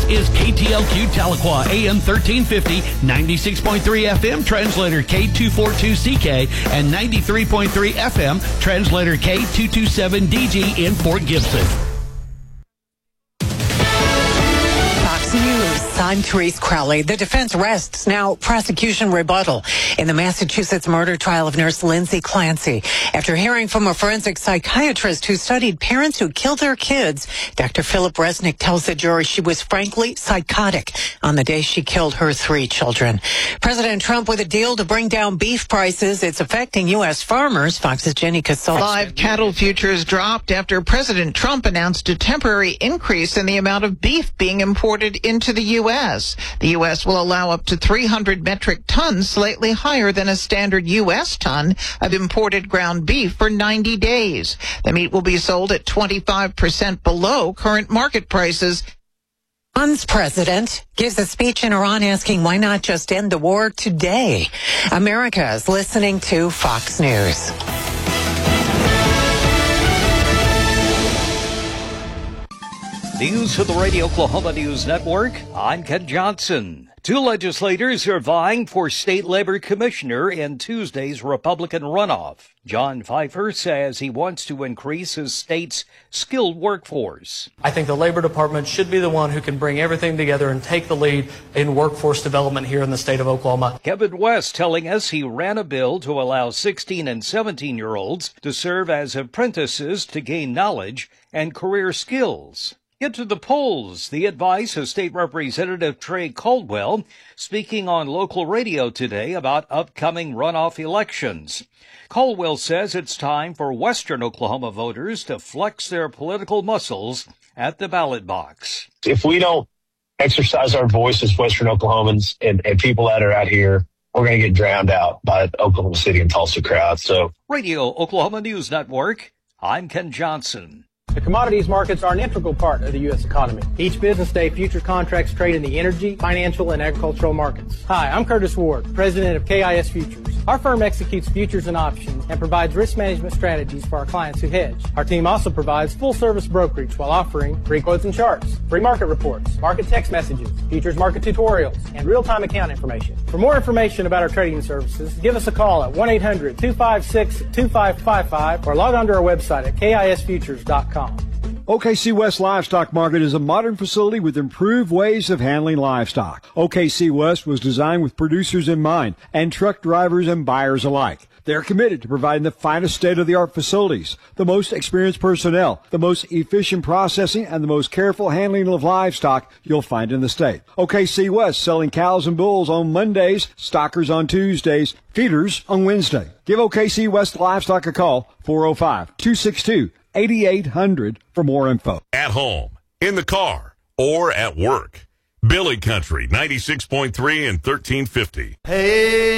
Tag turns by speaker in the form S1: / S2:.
S1: is KTLQ Tahlequah, AM 1350, 96.3 FM, translator K242CK, and 93.3 FM, translator K227DG in Fort Gibson.
S2: Fox News, I'm Therese Crowley. The defense rests now prosecution rebuttal in the Massachusetts murder trial of nurse Lindsay Clancy. After hearing from a forensic psychiatrist who studied parents who killed their kids, Dr. Philip Resnick tells the jury she was frankly psychotic on the day she killed her 3 children. President Trump with a deal to bring down beef prices. It's affecting U.S. farmers. Fox's Jenny Casal.
S3: Live cattle futures dropped after President Trump announced a temporary increase in the amount of beef being imported into the U.S. The U.S. will allow up to 300 metric tons, slightly higher than a standard U.S. ton of imported ground beef for 90 days. The meat will be sold at 25% below current market prices.
S2: Iran's president gives a speech in Iran asking why not just end the war today. America is listening to Fox News.
S4: News for the Radio Oklahoma News Network. I'm Ken Johnson. 2 legislators are vying for state labor commissioner in Tuesday's Republican runoff. John Pfeiffer says he wants to increase his state's skilled workforce.
S5: I think the Labor Department should be the one who can bring everything together and take the lead in workforce development here in the state of Oklahoma.
S4: Kevin West telling us he ran a bill to allow 16 and 17-year-olds to serve as apprentices to gain knowledge and career skills. Get to the polls. The advice of State Representative Trey Caldwell speaking on local radio today about upcoming runoff elections. Caldwell says it's time for Western Oklahoma voters to flex their political muscles at the ballot box.
S6: If we don't exercise our voice as Western Oklahomans and people that are out here, we're going to get drowned out by the Oklahoma City and Tulsa crowd. So,
S4: Radio Oklahoma News Network, I'm Ken Johnson.
S7: The commodities markets are an integral part of the U.S. economy. Each business day, future contracts trade in the energy, financial, and agricultural markets. Hi, I'm Curtis Ward, president of KIS Futures. Our firm executes futures and options and provides risk management strategies for our clients who hedge. Our team also provides full-service brokerage while offering free quotes and charts, free market reports, market text messages, futures market tutorials, and real-time account information. For more information about our trading services, give us a call at 1-800-256-2555 or log on to our website at KISFutures.com.
S8: OKC West Livestock Market is a modern facility with improved ways of handling livestock. OKC West was designed with producers in mind and truck drivers and buyers alike. They're committed to providing the finest state-of-the-art facilities, the most experienced personnel, the most efficient processing, and the most careful handling of livestock you'll find in the state. OKC West selling cows and bulls on Mondays, stockers on Tuesdays, feeders on Wednesday. Give OKC West Livestock a call, 405-262-8800 for more info.
S9: At home, in the car, or at work. Billy Country, 96.3 and 1350.
S10: Hey.